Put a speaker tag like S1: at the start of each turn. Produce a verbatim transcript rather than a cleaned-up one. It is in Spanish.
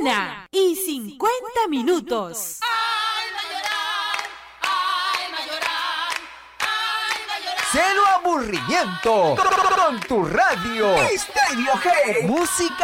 S1: Una y cincuenta minutos.
S2: Cero aburrimiento con tu radio Estéreo G. Música